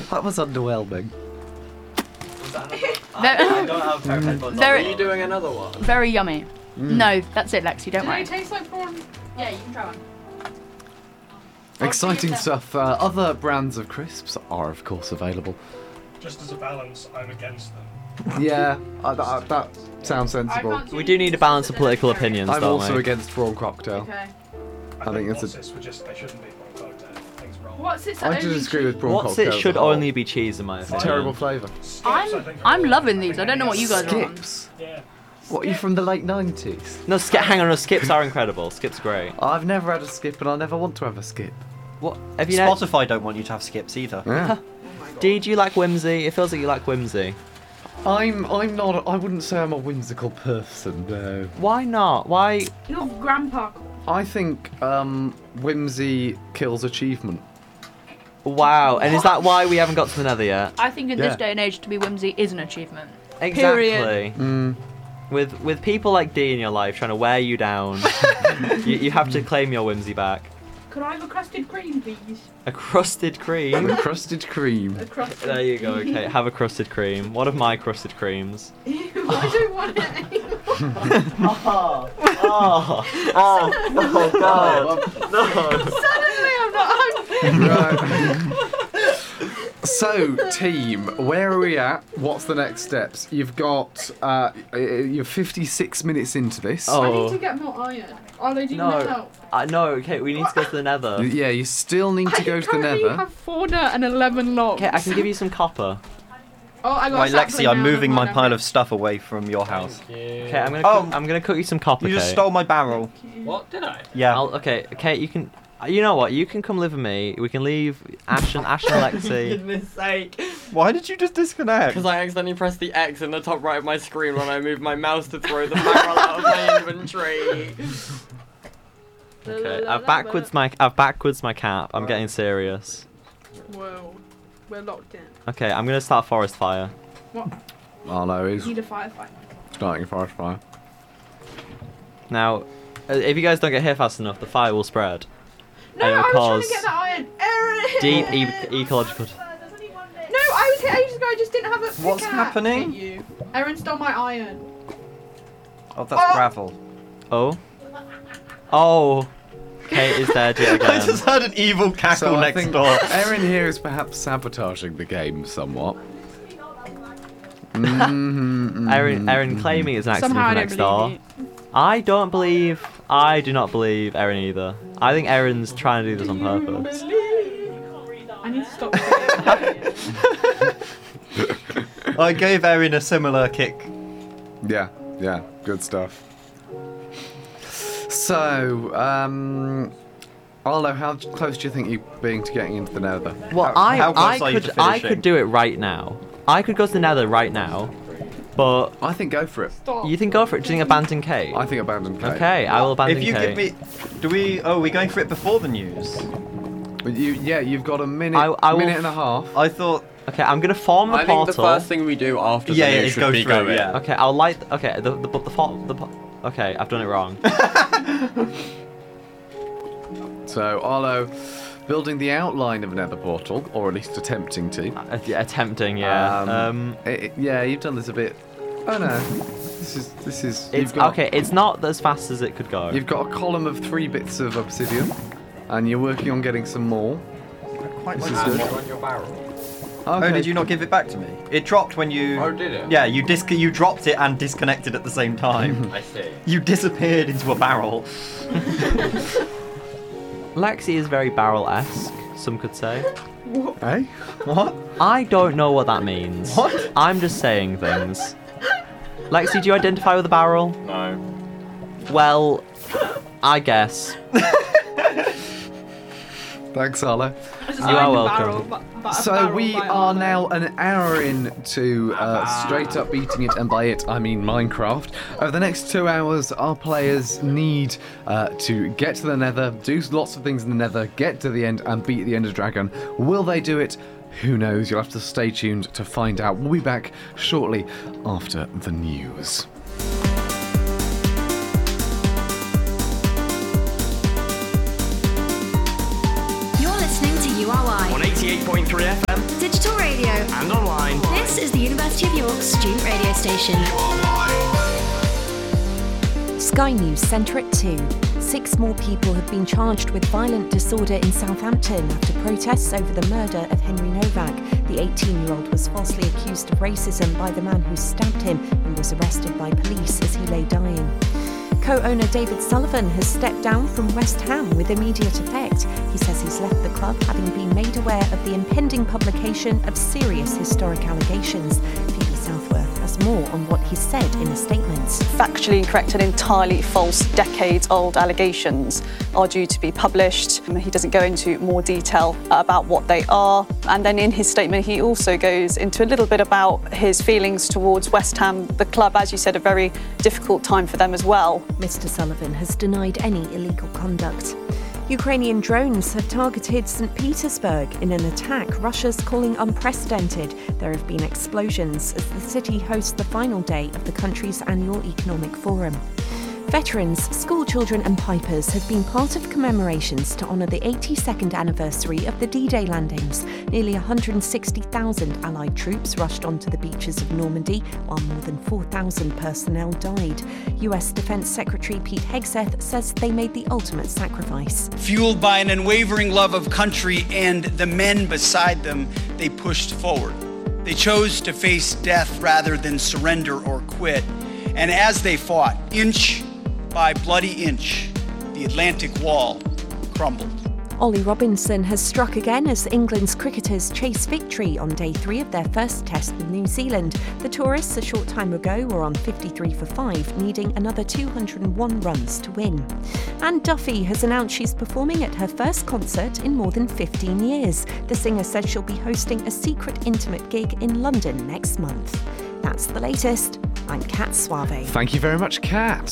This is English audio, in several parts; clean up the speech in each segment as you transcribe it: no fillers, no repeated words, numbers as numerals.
That was underwhelming. Was that another? I don't have favorite headphones. Are you doing another one? Very yummy. No, that's it, Lexi. Don't Do worry. they taste like prawn? Yeah, you can try one. Exciting stuff. Other brands of crisps are, of course, available. Just as a balance, I'm against them. Yeah, that sounds sensible. We do need to balance the political opinions, I'm don't also we? against prawn cocktail. Okay. I think it's They shouldn't be prawn cocktail. Things wrong. What's it? I disagree with prawn What's cocktail. it should only be cheese, in my It's a opinion. terrible flavour. I'm loving these. I don't know what you guys are on. Skips? Yeah. What, are you from the late 90s? No, hang on, no, skips are incredible. Skips are great. I've never had a skip and I never want to have a skip. What? Have you Spotify don't want you to have skips either. Yeah. Do you like whimsy? It feels like you like whimsy. I'm not, I wouldn't say I'm a whimsical person, no. Why not? Why? Your grandpa. I think whimsy kills achievement. Wow, and is that why we haven't got to the nether yet? I think in this Yeah. day and age, to be whimsy is an achievement. Exactly. Period. With people like D in your life trying to wear you down, you have to claim your whimsy back. Could I have a crusted cream, please? A crusted cream. A crusted cream. A crusted. There you go. Okay, have a crusted cream. One of my crusted creams. I don't want it anymore. Oh God! No. Suddenly, I'm not hungry. Right. So, team, where are we at? What's the next steps? You've got, you're 56 minutes into this. I need to get more iron. Are they doing that No. help? No. Okay, we need to go to the nether. Yeah, you still need to go to the currently nether. have 4 dirt and 11 logs. Okay, I can give you some copper. Oh, I got Right, a sapling Lexi, I'm now, moving my never pile mind. of stuff away from your house. Okay, I'm Oh. gonna cook you some copper. You just Kate. stole my barrel. What did I? Yeah. Okay, you can. You know what? You can come live with me. We can leave Ash and Lexi. Goodness sake. Why did you just disconnect? Because I accidentally pressed the X in the top right of my screen when I moved my mouse to throw the barrel out of my inventory. Okay, I've backwards my cap. I'm getting serious. Whoa, we're locked in. Okay, I'm gonna start forest fire. What? Oh no, he's Need a firefight. starting a forest fire. Now, if you guys don't get here fast enough, the fire will spread. No, And I it'll was trying cause to get that iron. Aaron! deep ecological. No, I was here ages ago. I just didn't have a pickaxe. What's happening? You. Aaron stole my iron. Oh, that's gravel. Oh. Kate is dead yet again. I just heard an evil cackle So I next think door. Erin here is perhaps sabotaging the game somewhat. Erin claiming it's an accident Somehow I from don't next door. believe I do not believe Erin either. I think Erin's trying to do this on purpose. I need to stop. I gave Erin a similar kick. Yeah, good stuff. So, Arlo, how close do you think you're being to getting into the nether? Well, How close are you to I finishing? could do it right now. I could go to the nether right now, but I think go for it. Stop. you think go for it? Do you think abandon Kate? I think abandon Kate. Okay, I will abandon If you Kate. give me, are we going for it before the news? You've got a minute, I will- minute and a half. I thought. Okay, I'm gonna form a I portal. think the first thing we do after Yeah, the yeah, news is should go be through, going. yeah. Okay, I'll light. Okay, okay, I've done it wrong. So, Arlo, building the outline of a nether portal, or at least attempting to. Yeah, attempting, yeah. Yeah, you've done this a bit. Oh no, this is. It's okay. It's not as fast as it could go. You've got a column of 3 bits of obsidian, and you're working on getting some more. Quite This like is that. good. On your barrel. Oh, Okay. did you not give it back to me? It dropped when you. Oh, did it? Yeah, you dropped it and disconnected at the same time. I see. You disappeared into a barrel. Lexi is very barrel-esque, some could say. Hey? What? I don't know what that means. What? I'm just saying things. Lexi, do you identify with a barrel? No. Well, I guess. Thanks, Arlo. You are welcome. So we are now an hour into straight up beating it, and by it I mean Minecraft. Over the next 2 hours, our players need to get to the nether, do lots of things in the nether, get to the end and beat the Ender Dragon. Will they do it? Who knows? You'll have to stay tuned to find out. We'll be back shortly after the news. You're listening to URY On 88.3 FM. Digital digital radio. And online. This is the University of York student radio station. Sky News Centre at 2. 6 more people have been charged with violent disorder in Southampton after protests over the murder of Henry Novak. The 18-year-old was falsely accused of racism by the man who stabbed him and was arrested by police as he lay dying. Co-owner David Sullivan has stepped down from West Ham with immediate effect. He says he's left the club having been made aware of the impending publication of serious historic allegations. Phoebe Southworth has more on what he said in a statement. Factually incorrect and entirely false decades-old allegations are due to be published. He doesn't go into more detail about what they are. And then in his statement, he also goes into a little bit about his feelings towards West Ham, the club, as you said, a very difficult time for them as well. Mr. Sullivan has denied any illegal conduct. Ukrainian drones have targeted St. Petersburg in an attack Russia's calling unprecedented. There have been explosions as the city hosts the final day of the country's annual economic forum. Veterans, schoolchildren and pipers have been part of commemorations to honour the 82nd anniversary of the D-Day landings. Nearly 160,000 Allied troops rushed onto the beaches of Normandy, while more than 4,000 personnel died. US Defence Secretary Pete Hegseth says they made the ultimate sacrifice. Fueled by an unwavering love of country and the men beside them, they pushed forward. They chose to face death rather than surrender or quit. And as they fought, inch by bloody inch, the Atlantic Wall crumbled. Ollie Robinson has struck again as England's cricketers chase victory on day 3 of their first test with New Zealand. The tourists a short time ago were on 53 for 5, needing another 201 runs to win. Anne Duffy has announced she's performing at her first concert in more than 15 years. The singer said she'll be hosting a secret intimate gig in London next month. That's the latest. I'm Kat Suave. Thank you very much, Kat.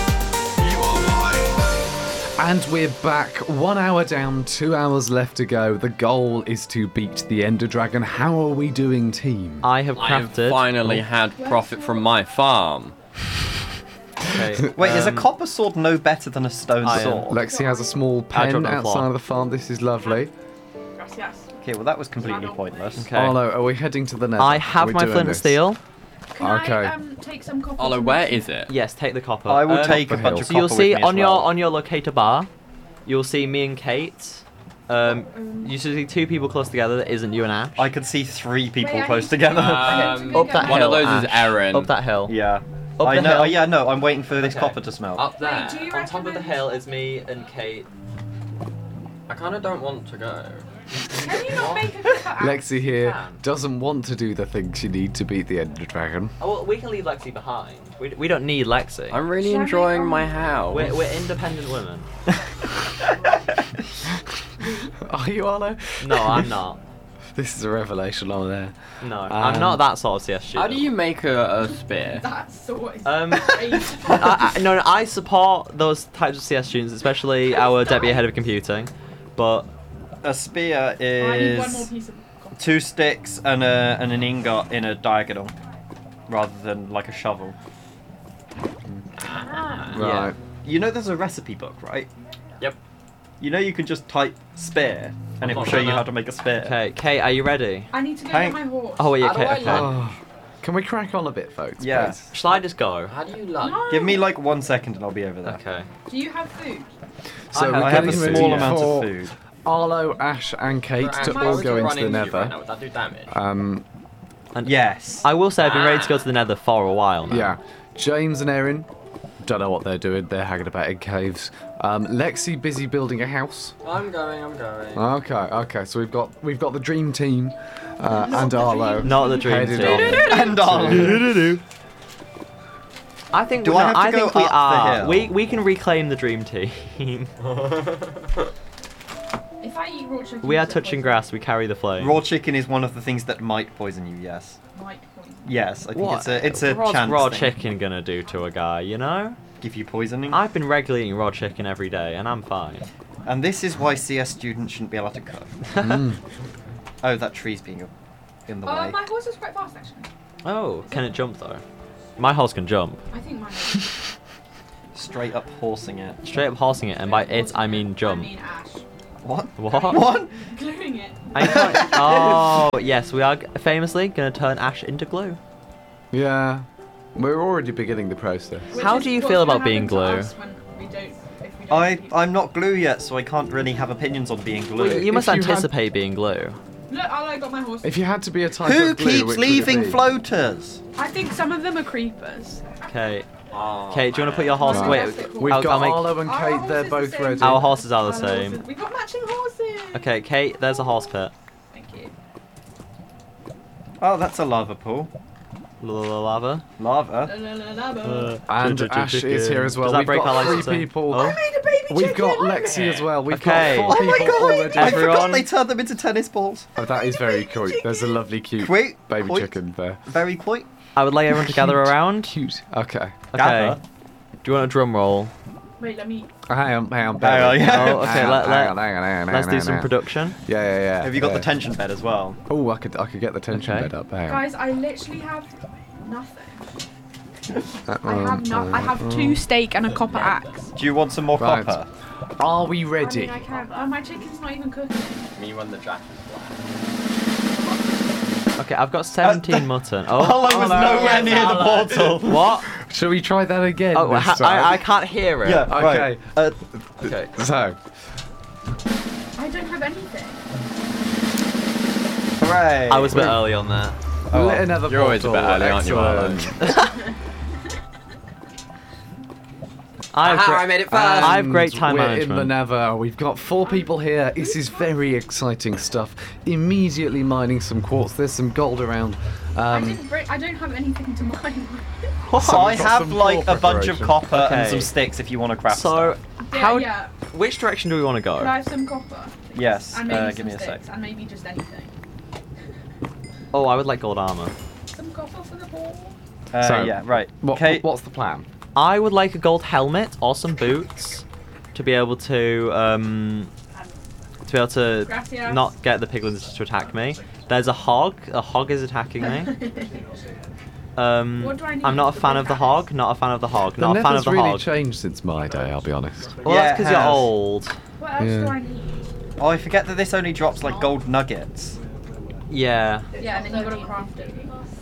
And we're back. 1 hour down, 2 hours left to go. The goal is to beat the Ender Dragon. How are we doing, team? I have crafted. Finally had profit from my farm. Okay. Wait, is a copper sword no better than a stone sword? Lexi has a small pen outside of the farm. This is lovely. Gracias. Okay, well that was completely pointless. Okay. Arlo, are we heading to the Nether? I have Are we my doing flint and this? steel. Can I take some copper? Arlo, where is it? Yes, take the copper. I will take a bunch of So you'll copper see with me on as your well. on your locator bar, you'll see me and Kate. You should see 2 people close together. That isn't you and Ash. I could see 3 people Wait, I close need to together. Up that one hill. of those Ash. is Aaron. Up that hill. Yeah. Up I the know. hill. Yeah, no. I'm waiting for this copper to smelt. Up there. Wait, do you On top of the recommend- hill is me and Kate. I kind of don't want to go. Can you not make a cutout? Lexi here Can. doesn't want to do the things you need to beat the Ender Dragon. Oh, well, we can leave Lexi behind. We don't need Lexi. I'm really Should I enjoying make my one? house. We're independent women. Are you, Arlo? No, I'm not. This is a revelation on there. No, I'm not that sort of CS student. How do you make a spear? That's sort of crazy. No, I support those types of CS students, especially our deputy head of computing. But A spear I need one more is piece of copper. 2 sticks and an ingot in a diagonal, rather than like a shovel. Right. You know there's a recipe book, right? Yep. You know you can just type spear, and it will show you how to make a spear. okay, Kate, are you ready? I need to go Hank. get my horse. Oh, yeah, How do Kate. I Okay. learn? Oh, can we crack on a bit, folks? Yeah. please? Shall I just go? How do you learn? No. Give me like 1 second and I'll be over there. Okay. Do you have food? So I we're I have a getting ready small amount for of food. Arlo, Ash, and Kate Right, to if I all were go to into run the you Nether. right now, would that do damage? And Yes. I will say I've been ready to go to the Nether for a while now. Yeah. James and Erin, don't know what they're doing. They're hanging about in caves. Lexi busy building a house. I'm going. Okay. So we've got the dream team and Arlo. Not the dream headed team. off. And Arlo. I think Do no, I have to I go think we up the are. hill? We can reclaim the dream team. If I eat raw chicken, We are is it touching poison? grass. We carry the flame. Raw chicken is one of the things that might poison you. Yes. Might poison. Yes, I think What? it's a What's chance raw thing. chicken gonna do to a guy? You know? Give you poisoning. I've been regularly eating raw chicken every day, and I'm fine. And this is why CS students shouldn't be allowed to cook. Oh, that tree's being in the way. My horse is quite fast, actually. Oh, can it jump though? My horse can jump. I think mine is. Straight up horsing it. Straight up horsing it, and by it I mean I jump. mean Ash. What? What? What? Gluing it. I can't- oh, yes, we are famously going to turn ash into glue. Yeah. We're already beginning the process. How do you feel about being glue? I'm not glue yet, so I can't really have opinions on being glue. Well, you must If you had- anticipate being glue. Look, I got my horse. If you had to be a type Who of glue, keeps which would it leaving be? floaters? I think some of them are creepers. Okay. Okay, do you want to put your horse? Right. Wait, We've I'll got make... Arlo and Our Kate, they're horses both the same. ready. Our horses are the same. We've got matching horses. Okay, Kate, there's a horse pit. Thank you. Oh, that's a lava pool. Lava. Lava. And Ash is here as well. Does that We've break got our 3 licensing? people. Oh. I made a baby We've got chicken. Lexi as well. We've Okay. got 4 Oh my people god! already. I forgot Everyone- they turned them into tennis balls. Oh, that is very cute. There's a lovely cute Wait, baby wait. chicken there. Very quick. I would like everyone to gather around. Cute. Okay. Okay. Gather. Do you want a drum roll? Wait, let me. Hang on, Hang on, Barry. yeah. Oh, okay, Hang on, let- hang on, hang on, Let's do hang some on. production. Yeah. Have you got yeah. the tension bed as well? Oh, I could get the tension Okay. bed up. Hang on. Guys, I literally have nothing. I Um, have 2 steak and a copper axe. Do you want some more Right. copper? Are we I ready? mean, I can. Oh, my chicken's not even cooking. Me when the jack is Okay, I've got 17 mutton. Oh, Arlo was nowhere near the portal. what? Shall we try that again? Oh, this time? I can't hear it. Yeah, Okay. right. Okay. So, I don't have anything. Hooray! I was a bit early on that. Oh, lit another You're always a bit portal. early, aren't you, Arlo? Excellent. I made it first. I have great And time we're management. in the Nether. We've got 4 people here. This is very exciting stuff. Immediately mining some quartz. There's some gold around. I don't have anything to mine. So I We've got have some like floor a bunch of preparation. copper and Okay. some sticks if you want to craft So, stuff. how? Yeah. Which direction do we want to Can I go? have some copper? Yes, And maybe give some me a sec. sticks, and maybe just anything. Oh, I would like gold armor. Some copper for the ball. So, Yeah, right. What, Okay. what's the plan? I would like a gold helmet or some boots to be able to Gracias. not get the piglins to attack me. There's a hog. A hog is attacking me. What do I need I'm not a for fan the of the pickaxe? hog. Not a fan of the hog. The Not a fan of Nether's the really hog. changed since my day, I'll be honest. Well, Yeah, that's it because you're has. old. What else Yeah. do I need? Oh, I forget that this only drops like gold nuggets. Yeah. Yeah, and then you gotta craft it.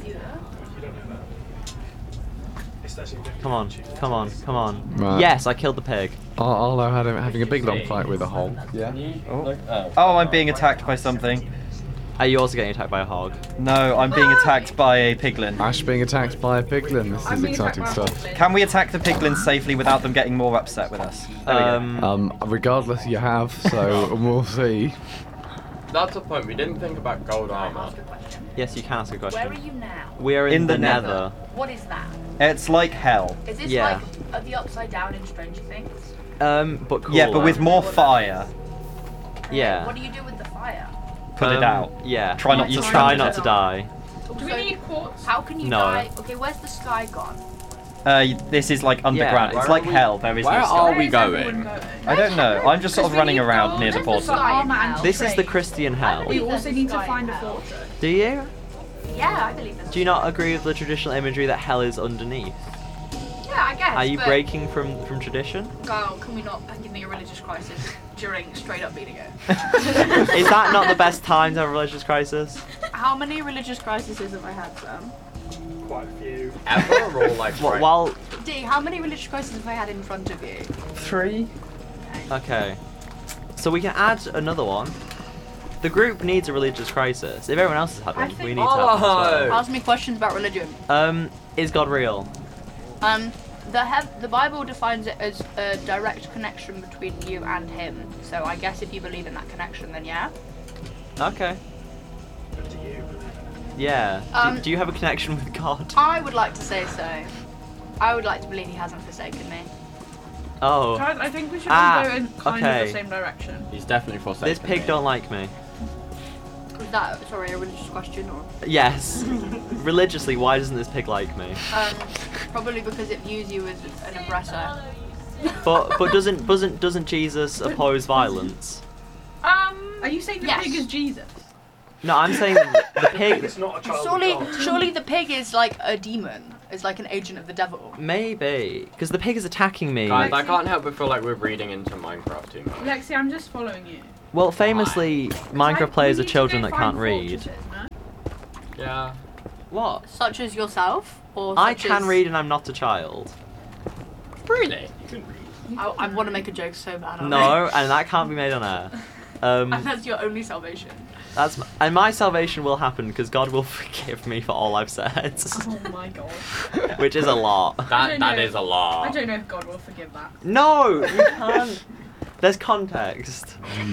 Come on. Come on. Come on. Right. Yes, I killed the pig. Arlo having a big long fight with a hog. Yeah. Oh, I'm being attacked by something. Are you also getting attacked by a hog? No, I'm being attacked by a piglin. Ash being attacked by a piglin. This I'm is being attacked exciting by a stuff. goblin. Can we attack the piglins safely without them getting more upset with us? There we go. Regardless, you have, so we'll see. That's the point. We didn't think about gold armor. Yes, you can ask a question. Where are you now? We are in, In the Nether. Nether. What is that? It's like hell. Is this Yeah. like the upside down in Stranger Things? But cooler. Yeah, but with more fire. Yeah. What do you do with the fire? Put it out. Yeah. Try not You to try stand not it. to die. Do we need quartz? How can you No. die? Okay, where's the sky gone? This is like underground. Yeah. It's like hell. There is Where no are sky. we going? I don't know. I'm just sort of running around near the portal. Armor and This is the trade. Christian hell. We also need to find a fortress. Do you? Yeah, I believe this. Do you not agree with the traditional imagery that hell is underneath? Yeah, I guess. Are you but- breaking from tradition? Girl, can we not give me a religious crisis during straight up beating it? Is that not the best time to have a religious crisis? How many religious crises have I had, Sam? Quite a few. Ever or like right? While D, how many religious crises have I had in front of you? 3. okay, so we can add another one. The group needs a religious crisis. If everyone else has had one, we need to have one as well. Ask me questions about religion. Is God real? The Bible defines it as a direct connection between you and Him. So I guess if you believe in that connection, then yeah. Okay. Yeah. Do you have a connection with God? I would like to say so. I would like to believe He hasn't forsaken me. Oh. Guys, I think we should all go in kind of okay. the same direction. He's definitely forsaken. This pig me. don't like me. Was that, sorry, a religious question or? Yes. Religiously, why doesn't this pig like me? Probably because it views you as an oppressor. But doesn't Jesus oppose violence? Are you saying the Yes. pig is Jesus? No, I'm saying the pig. It's not a child of God. Surely the pig is like a demon. Is like an agent of the devil. Maybe. Because the pig is attacking me. Guys, I can't help but feel like we're reading into Minecraft too much. Lexi, I'm just following you. Well, famously, Minecraft players are children that can't read. Yeah. What? Such as yourself? Or I such can as... read and I'm not a child. Really? You can read. I want to make a joke so bad. No, and that can't be made on air. And that's your only salvation. And my salvation will happen because God will forgive me for all I've said. Oh my god. Which is a lot. That is a lot. I don't know if God will forgive that. No, you can't. There's context.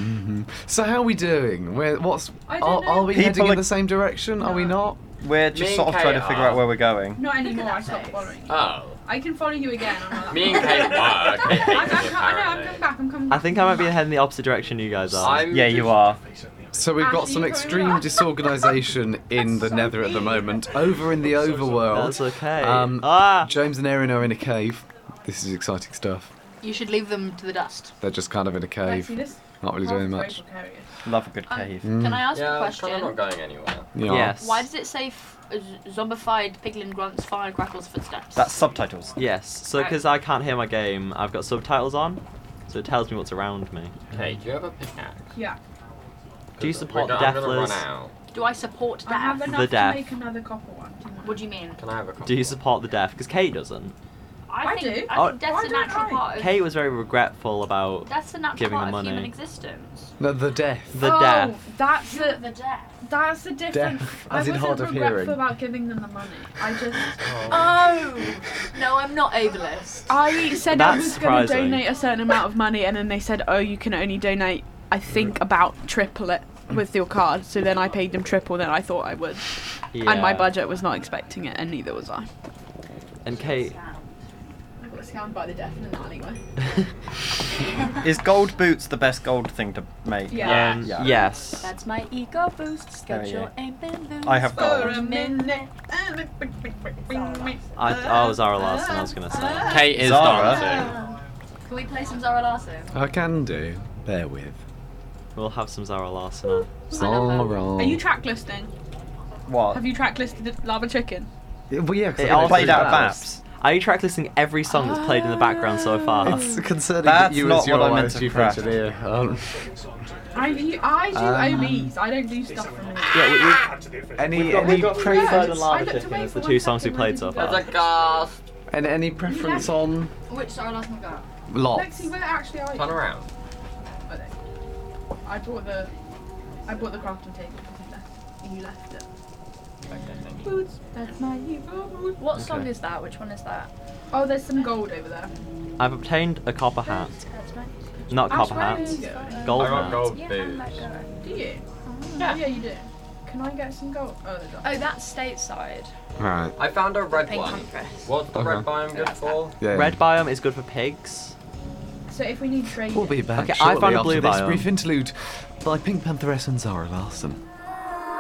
So how are we doing? What's I don't know. are we People heading are- in the same direction? Are we not? We're Me just and sort of Kate trying to figure are. out where we're going. Not anymore, I stopped following you. Oh. I can follow you again. I'm not Me and Kate were. Kate hates I'm us, coming apparently. back, I'm coming back. I think I might be heading the opposite direction you guys are. Yeah, you are. So we've got Ashley, some you extreme going up? disorganisation in the Nether at the moment. Over in the overworld, That's okay. James and Erin are in a cave. This is exciting stuff. You should leave them to the dust. They're just kind of in a cave, Lexi, this not really doing path much. is very precarious. Love a good cave. Can I ask a Yeah, question? I'm not going anywhere. Yeah. Yes. Why does it say zombified piglin grunts, firecrackles, footsteps? That's subtitles. Yes. So because I can't hear my game, I've got subtitles on, so it tells me what's around me. Kate, do you have a pickaxe? Yeah. Do you support the I'm gonna deathless? run out. Do I support I have death? enough The to deaf. make another copper one. Do you want? What do you mean? Can I have a copy? Do you support the deaf? Because Kate doesn't. I do. think Oh. death's Why a don't natural I? part of... Kate was very regretful about That's a natural giving part the of money. human existence. No, the death. The Oh, deaf. That's You're a the death. that's a different. Deaf, I as in wasn't hard of regretful hearing. about giving them the money. I just Oh! No, I'm not ableist. I said I That's was going to surprising. donate a certain amount of money, and then they said, "Oh, you can only donate, I think, about triple it with your card." So then I paid them triple than I thought I would, and my Yeah. budget was not expecting it, and neither was I. And Kate. I got scammed by the deaf in an alleyway. Is gold boots the best gold thing to make? Yeah. Yeah. Yes. That's my ego boost. There Get we your go. aim and lose. I have For gold. a minute. I was Zara Larson, I was going to say. Kate is Zara. dancing. Can we play some Zara Lasso? I can do. Bear with. We'll have some Zara Larson on. Zara. Are you track listing? What? Have you track listed Lava Chicken? Well, yeah, 'cause It I also played out of does. Baps. Are you track listing every song that's played in the background so far? It's concerning That's that you not as your what I meant to chief craft. engineer. I do OBs. I don't do stuff for me. Any Preferred and I Lava looked Chicken away as the for two one songs we second, played where so did far. There's a gas. and any preference on Which Zara Lasso we got? lots? Lexi, where actually are you? Turn around. Oh, there. I bought the crafting table because you left. And you left it. Boots. That's my hero boots. What song is that? Which one is that? Oh, there's some gold over there. I've obtained a copper hat. That's my... Not Ash, copper where hat. are you going? Gold I got hat. gold Yeah, boots. let go. Do you? Yeah. Oh, yeah, you do. Can I get some gold? Oh, there's Oh, that's stateside. Right. I found a red Pink one. huntress. What's the red Okay. biome good for? Yeah. Red biome is good for pigs. So if we need trade, We'll be back Okay, I shortly found a after blue this biome. brief interlude by Pink Pantheress and Zara Larson.